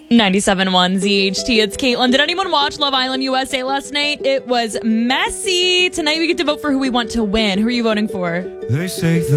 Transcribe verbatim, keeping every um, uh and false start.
ninety-seven point one Z H T, it's Caitlin. Did anyone watch Love Island U S A last night? It was messy. Tonight we get to vote for who we want to win. Who are you voting for? They say the